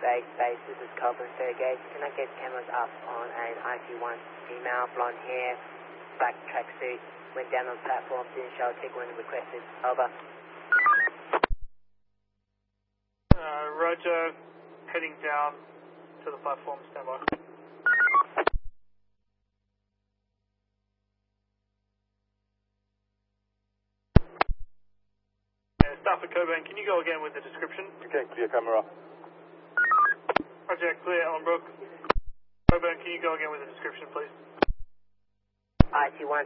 Space, this is Copeland Fairgate. Can I get cameras up on an IC1 female, blonde hair, black tracksuit, went down on the platform, didn't show a tick when requested. Over. Roger, heading down to the platform, stand by. Staff at Coburn, can you go again with the description? Okay, clear camera. Roger, clear, Ellenbrook. Coburn, can you go again with the description, please? IC1